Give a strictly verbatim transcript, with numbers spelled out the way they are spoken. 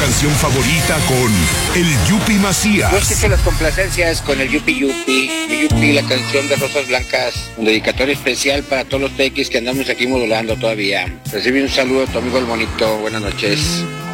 canción favorita con el Yupi Macías. Yo escucho las complacencias con el Yupi Yupi. Mi Yupi, la canción de Rosas Blancas. Un dedicatorio especial para todos los tequis que andamos aquí modulando todavía. Recibe un saludo a tu amigo el Bonito. Buenas noches.